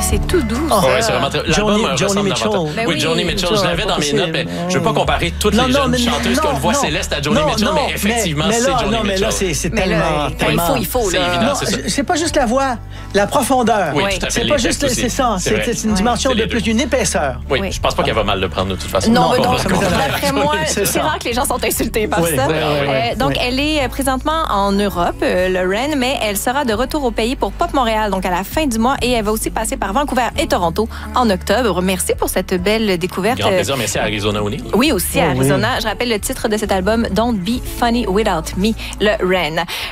c'est tout doux. Oh, ouais, c'est vraiment très... Joni Mitchell. Oui, Joni Mitchell. Je l'avais dans mes notes, mais je ne veux pas comparer toutes les jeunes chanteuses qui ont une voix céleste à Joni Mitchell, mais effectivement, c'est Joni Mitchell. Non, mais là, c'est tellement... Il faut. C'est évident, c'est ça. C'est pas juste la voix, la profondeur. Oui, tout à fait. C'est pas juste... C'est ça. C'est une dimension de plus, une épaisseur. Oui, je pense pas qu'elle va mal le prendre de toute façon. Non, d'après moi, c'est rare que les gens sont insultés par ça. Donc, elle est présentement en Europe, Lorraine, mais elle sera de retour au pays pour Pop Montréal, donc à la fin du mois, et elle va aussi passer par Vancouver et Toronto en octobre. Merci pour cette belle découverte. Grand plaisir, merci à Arizona O'Neal. Oui, aussi à Arizona. Je rappelle le titre de cet album, Don't Be Funny Without Me, Lorraine.